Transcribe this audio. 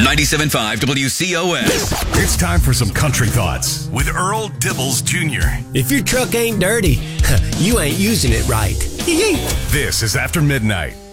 97.5 WCOS. It's time for some country thoughts with Earl Dibbles Jr. If your truck ain't dirty, you ain't using it right. This is After Midnight.